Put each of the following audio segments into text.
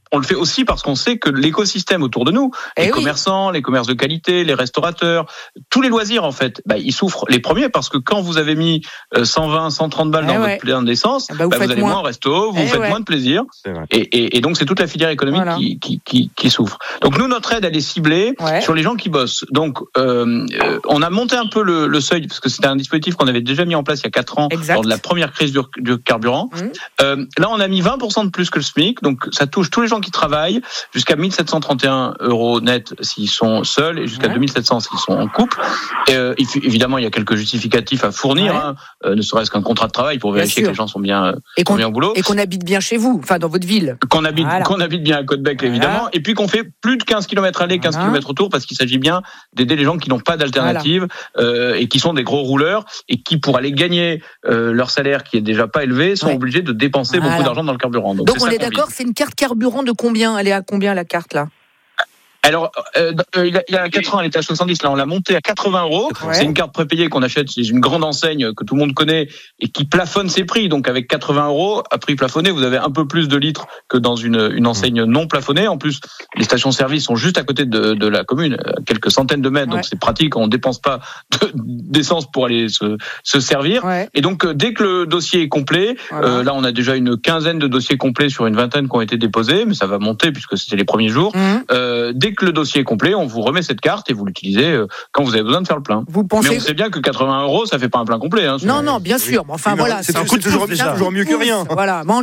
on le fait aussi parce qu'on sait que l'écosystème autour de nous, les commerçants, les commerces de qualité, les restaurateurs, tous les loisirs en fait, ils souffrent les premiers parce que quand vous avez mis 120, 130 balles dans votre plein d'essence, vous allez moins au resto, vous faites moins de plaisir. Et donc c'est toute la filière économique qui souffre. Donc nous, notre aide, elle est ciblée sur les gens qui bossent. Donc on a monté un peu le seuil parce que c'était un dispositif qu'on avait déjà mis en place il y a 4 ans lors de la première crise du carburant. Là, on a mis 20% de plus que le SMIC, donc ça touche tous les gens qui travaillent, jusqu'à 1 731 € net s'ils sont seuls et jusqu'à 2 700 s'ils sont en couple. Évidemment, il y a quelques justificatifs à fournir, ne serait-ce qu'un contrat de travail pour vérifier que les gens sont bien au boulot. Et qu'on habite bien chez vous, enfin dans votre ville. Qu'on habite bien à Côte-Bec, évidemment. Et puis qu'on fait plus de 15 km aller, 15 km retour, parce qu'il s'agit bien d'aider les gens qui n'ont pas d'alternative et qui sont des gros rouleurs et qui, pour aller gagner leur salaire qui est déjà pas élevé, sont obligés de dépenser beaucoup d'argent dans le carburant. Donc on est d'accord, c'est une carte carburant de combien ? Elle est à combien la carte là ? Alors, il y a 4 ans, elle était à 70. Là, on l'a montée à 80 €. C'est une carte prépayée qu'on achète chez une grande enseigne que tout le monde connaît et qui plafonne ses prix. Donc, avec 80 € à prix plafonné, vous avez un peu plus de litres que dans une enseigne non plafonnée. En plus, les stations-service sont juste à côté de la commune, à quelques centaines de mètres. Donc, c'est pratique. On ne dépense pas d'essence pour aller se servir. Et donc, dès que le dossier est complet, là, on a déjà une quinzaine de dossiers complets sur une vingtaine qui ont été déposés, mais ça va monter puisque c'était les premiers jours. Dès que le dossier est complet, on vous remet cette carte et vous l'utilisez quand vous avez besoin de faire le plein. Mais on sait bien que 80 €, ça fait pas un plein complet. Non, bien sûr. Enfin voilà, c'est un coup de toujours mieux que rien. Voilà, mais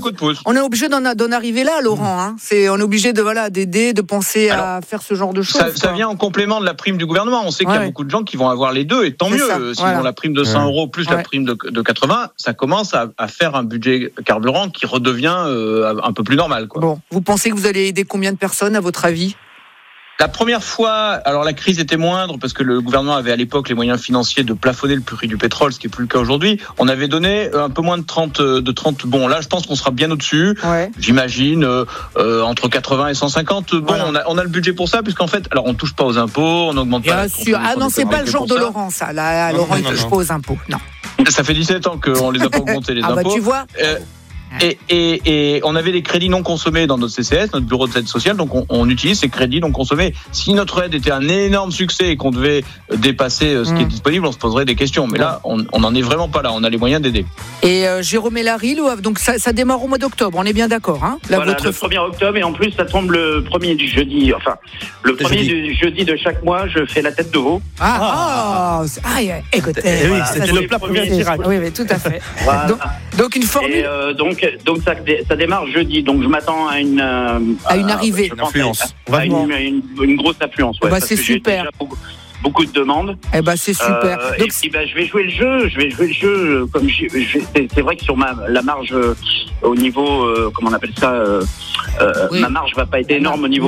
on est obligé d'en arriver là, Laurent. On est obligé d'aider, de penser à faire ce genre de choses. Ça vient en complément de la prime du gouvernement. On sait qu'il y a beaucoup de gens qui vont avoir les deux, et tant mieux. S'ils ont la prime de 100 € plus la prime de 80, ça commence à faire un budget carburant qui redevient un peu plus normal. Bon, vous pensez que vous allez aider combien de personnes à votre avis ? La première fois, alors la crise était moindre parce que le gouvernement avait à l'époque les moyens financiers de plafonner le prix du pétrole, ce qui n'est plus le cas aujourd'hui. On avait donné un peu moins de 30 bons. Là, je pense qu'on sera bien au-dessus. J'imagine entre 80 et 150 bons. On a le budget pour ça, puisqu'en fait, alors on touche pas aux impôts, on augmente pas. Bien sûr. Non, c'est pas le genre de Laurent, ça. Là, Laurent, il touche pas aux impôts. Non. Ça fait 17 ans qu'on les a pas augmentés les impôts. Tu vois. Et on avait des crédits non consommés dans notre CCS, notre bureau d'aide sociale, donc on utilise ces crédits non consommés. Si notre aide était un énorme succès et qu'on devait dépasser ce qui est disponible, on se poserait des questions. Mais là, on n'en est vraiment pas là, on a les moyens d'aider. Et Jérôme et Larry, donc ça démarre au mois d'octobre, on est bien d'accord, hein? Le 1er octobre, et en plus ça tombe le premier du jeudi, du jeudi de chaque mois, je fais la tête de veau. Écoutez, c'était le plat premier Chirac. Oui, tout à fait. Voilà. Donc une formule. Donc ça démarre jeudi, donc je m'attends à une arrivée, une affluence, une grosse affluence. C'est super. Beaucoup de demandes. C'est super. Donc, et puis je vais jouer le jeu. Comme c'est vrai que sur la marge au niveau comment on appelle ça, ma marge va pas être énorme au niveau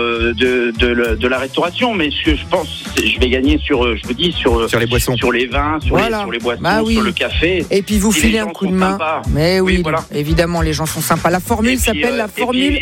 de la restauration, mais je pense je vais gagner sur les boissons, sur les vins, sur les boissons, sur le café. Et puis vous filez un coup de main. Mais évidemment les gens sont sympas. La formule s'appelle la formule.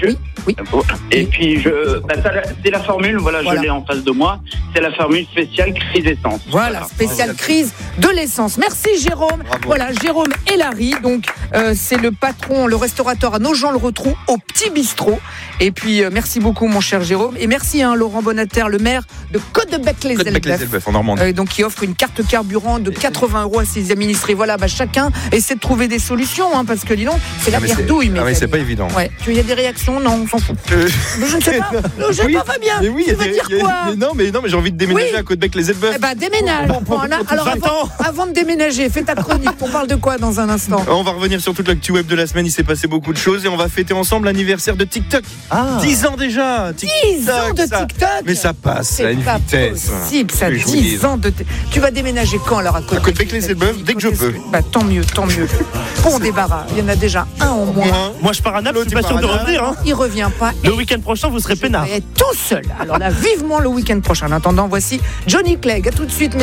C'est la formule. Je l'ai en face de moi. C'est la formule spéciale crise essence. Spéciale crise de l'essence. Merci Jérôme. Bravo. Voilà, Jérôme et Larry. Donc c'est le patron, le restaurateur à Nogent-le-Rotrou au Petit Bistrot. Et puis merci beaucoup mon cher Jérôme. Et merci Laurent Bonater, le maire de Côte-de-Bec-les-Elbeuf en Normandie. Donc qui offre une carte carburant de 80 € à ses administrés. Voilà, chacun essaie de trouver des solutions, parce que dis donc, c'est la merdouille. C'est pas évident. Il y a des réactions? Non, on s'en fout. Je ne sais pas. Je ne sais pas, Fabien. Mais oui, tu veux dire quoi? mais j'ai envie de déménager à Côte-Bec-les-Elbeuf. Déménage. Alors avant de déménager, fais ta chronique. On parle de quoi dans un instant? On va revenir sur toute l'actu web de la semaine. Il s'est passé beaucoup de choses et on va fêter ensemble l'anniversaire de TikTok. 10 ans déjà. 10 ans de TikTok. Mais ça passe à une vitesse. C'est pas possible, ça. 10 ans de. Tu vas déménager quand alors à Côte-Bec-les-Elbeuf? Dès que je peux. Tant mieux. Bon débarras. Il y en a déjà un au moins. Moi je pars à Naples, je suis pas sûr de revenir. Il revient pas. Le week-end prochain, vous serez peinard. Tout seul. Alors là, vivement le week-end prochain. En attendant, voici Johnny Clegg. À tout de suite.